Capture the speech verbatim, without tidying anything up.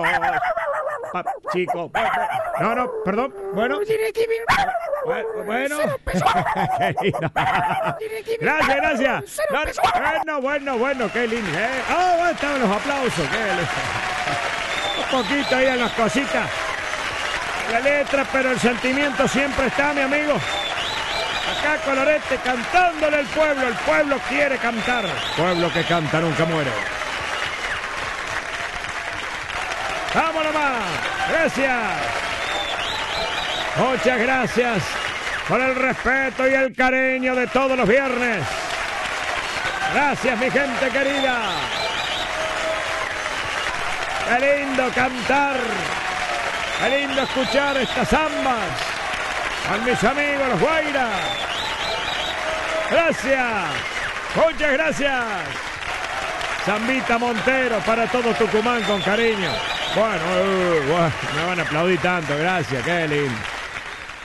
Pa- chico. No, no, perdón. Bueno. Bueno. Gracias, gracias. No, bueno, bueno, bueno, qué lindo. ¿eh? Oh, estaban los aplausos. Qué lindo. Un poquito ahí en las cositas. La letra, pero el sentimiento siempre está, mi amigo. Acá Colorete cantándole al pueblo. El pueblo quiere cantar. Pueblo que canta nunca muere. ¡Vamos nomás! ¡Gracias! Muchas gracias por el respeto y el cariño de todos los viernes. Gracias, mi gente querida. ¡Qué lindo cantar! ¡Qué lindo escuchar estas zambas con mis amigos los Guairas! ¡Gracias! ¡Muchas gracias! Zambita Montero para todo Tucumán con cariño. Bueno, uh, bueno, me van a aplaudir tanto, gracias, qué lindo.